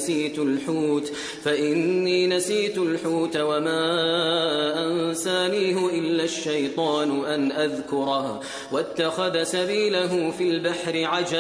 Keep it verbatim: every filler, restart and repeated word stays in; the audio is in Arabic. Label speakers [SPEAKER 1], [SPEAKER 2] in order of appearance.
[SPEAKER 1] نسيت الحوت فإني نسيت الحوت وما أنسانيه إلا الشيطان أن أذكره واتخذ سبيله في البحر عجبا